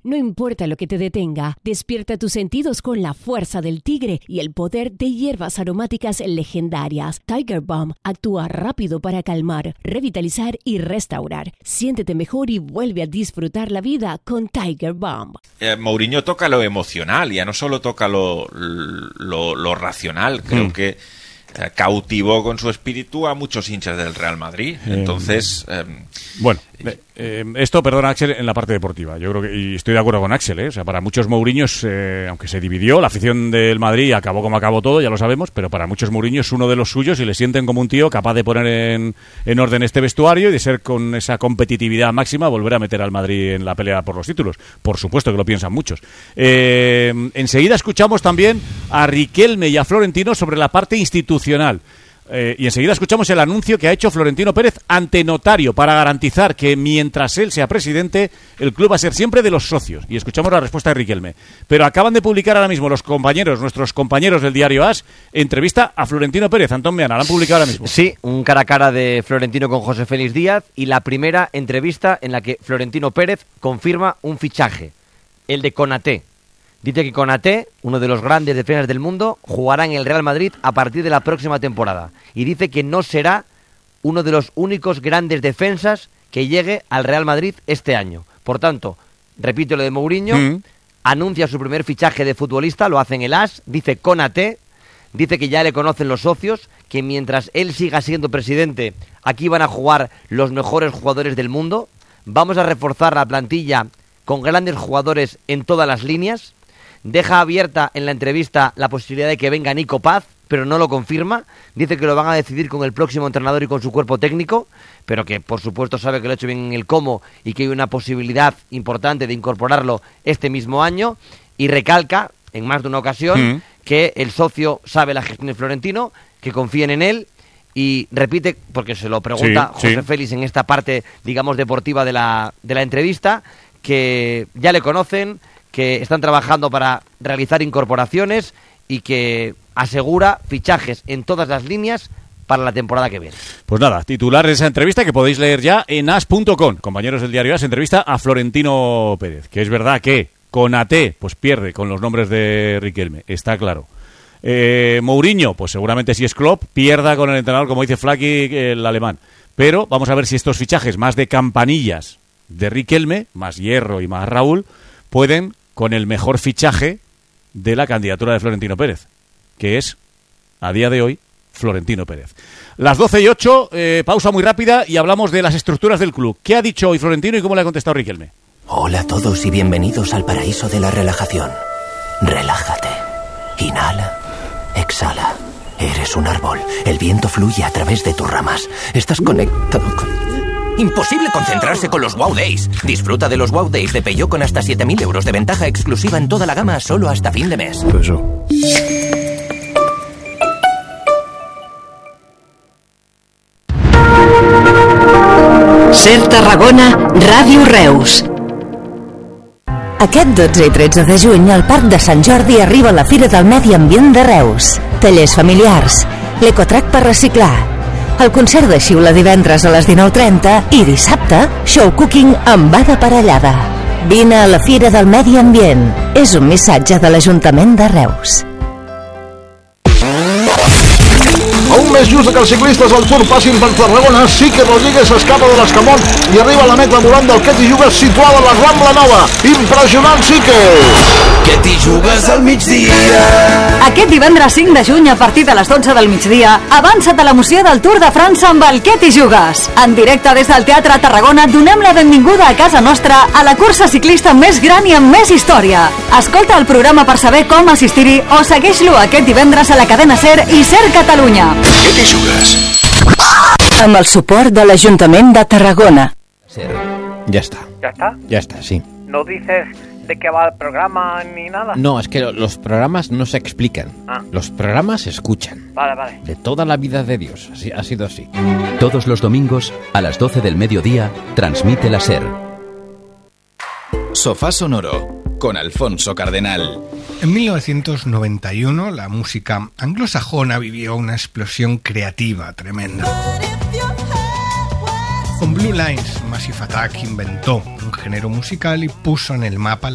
No importa lo que te detenga, despierta tus sentidos con la fuerza del tigre y el poder de hierbas aromáticas legendarias. Tiger Balm actúa rápido para calmar, revitalizar y restaurar. Siéntete mejor y vuelve a disfrutar la vida con Tiger Balm. Mourinho toca lo emocional, ya no solo toca lo racional. Creo que cautivó con su espíritu a muchos hinchas del Real Madrid. Entonces... esto, perdona Axel, en la parte deportiva. Yo creo que, y estoy de acuerdo con Axel, o sea, para muchos Mourinhos, aunque se dividió, la afición del Madrid acabó como acabó todo, ya lo sabemos, pero para muchos Mourinhos es uno de los suyos y le sienten como un tío capaz de poner en orden este vestuario y de ser con esa competitividad máxima, volver a meter al Madrid en la pelea por los títulos. Por supuesto que lo piensan muchos. Enseguida escuchamos también a Riquelme y a Florentino sobre la parte institucional. Y enseguida escuchamos el anuncio que ha hecho Florentino Pérez ante notario para garantizar que mientras él sea presidente, el club va a ser siempre de los socios. Y escuchamos la respuesta de Riquelme. Pero acaban de publicar ahora mismo nuestros compañeros del diario AS, entrevista a Florentino Pérez. Antón Meana, la han publicado ahora mismo. Sí, un cara a cara de Florentino con José Félix Díaz y la primera entrevista en la que Florentino Pérez confirma un fichaje, el de Konaté. Dice que Konaté, uno de los grandes defensas del mundo, jugará en el Real Madrid a partir de la próxima temporada. Y dice que no será uno de los únicos grandes defensas que llegue al Real Madrid este año. Por tanto, repito lo de Mourinho, anuncia su primer fichaje de futbolista, lo hace en el AS, dice Konaté, dice que ya le conocen los socios, que mientras él siga siendo presidente, aquí van a jugar los mejores jugadores del mundo. Vamos a reforzar la plantilla con grandes jugadores en todas las líneas. Deja abierta en la entrevista la posibilidad de que venga Nico Paz, pero no lo confirma. Dice que lo van a decidir con el próximo entrenador y con su cuerpo técnico, pero que por supuesto sabe que lo ha hecho bien en el cómo y que hay una posibilidad importante de incorporarlo este mismo año. Y recalca, en más de una ocasión, que el socio sabe la gestión de Florentino, que confíen en él. Y repite, porque se lo pregunta José Félix en esta parte, digamos, deportiva de la entrevista, que ya le conocen, que están trabajando para realizar incorporaciones y que asegura fichajes en todas las líneas para la temporada que viene. Pues nada, titular de esa entrevista que podéis leer ya en as.com. Compañeros del diario AS, entrevista a Florentino Pérez. Que es verdad que Konaté pues pierde con los nombres de Riquelme, está claro. Mourinho, pues seguramente si es Klopp, pierda con el entrenador, como dice Flaky, el alemán. Pero vamos a ver si estos fichajes más de campanillas de Riquelme, más Hierro y más Raúl, pueden con el mejor fichaje de la candidatura de Florentino Pérez, que es, a día de hoy, Florentino Pérez. Las 12:08, pausa muy rápida y hablamos de las estructuras del club. ¿Qué ha dicho hoy Florentino y cómo le ha contestado Riquelme? Hola a todos y bienvenidos al paraíso de la relajación. Relájate. Inhala. Exhala. Eres un árbol. El viento fluye a través de tus ramas. Estás conectado con... Imposible concentrarse con los Wow Days. Disfruta de los Wow Days de Peugeot con hasta 7.000 euros de ventaja exclusiva en toda la gama solo hasta fin de mes. Ser Tarragona, Ràdio Reus. Aquest 12 i 13 de juny al Parc de Sant Jordi arriba la Fira del Medi Ambient de Reus. Tallers familiars, l'ecotrack per reciclar, el concert de xiula divendres a les 19:30 i dissabte, show cooking amb bada parellada. Vine a la Fira del Medi Ambient. És un missatge de l'Ajuntament de Reus. A un mes just que els ciclistes del Tour passin per Tarragona, Sique Rodríguez s'escapa de l'escamot i arriba a la meta volant del Què t'hi jugues situada a la Rambla Nova. Impressionant, Sique! Què t'hi jugues al migdia? Aquest divendres 5 de juny a partir de les 12 del migdia, avança't a l'emoció del Tour de França amb el Què t'hi jugues. En directe des del Teatre Tarragona donem la benvinguda a casa nostra a la cursa ciclista més gran i amb més història. Escolta el programa per saber com assistir-hi o segueix-lo aquest divendres a la cadena SER i SER Catalunya. Què t'hi jugues? Amb el suport de l'Ajuntament de Tarragona. Ya está. ¿Ya está? Ya está, sí. ¿No dices de qué va el programa ni nada? No, es que los programas no se explican. Los programas se escuchan. Vale. De toda la vida de Dios. Así, ha sido así. Todos los domingos, a las 12 del mediodía, transmite la SER. Sofá Sonoro, con Alfonso Cardenal. En 1991, la música anglosajona vivió una explosión creativa tremenda. Con Blue Lines, Massive Attack inventó un género musical y puso en el mapa